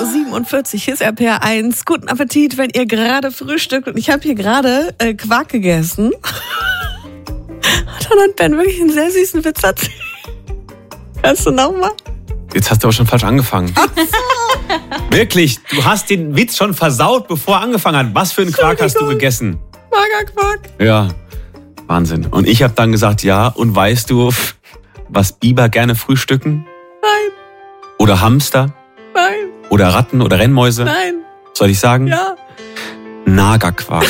7:47 Uhr, hier ist RPR1. Guten Appetit, wenn ihr gerade frühstückt. Und ich habe hier gerade Quark gegessen. Und dann hat Ben wirklich einen sehr süßen Witz erzählt. Kannst du nochmal? Jetzt hast du aber schon falsch angefangen. Wirklich, du hast den Witz schon versaut, bevor er angefangen hat. Was für einen Quark hast du gegessen? Magerquark. Ja, Wahnsinn. Und ich habe dann gesagt, ja, und weißt du, was Biber gerne frühstücken? Nein, Oder Hamster? nein, Oder Ratten oder Rennmäuse? nein. Soll ich sagen? Ja. Nagerquark.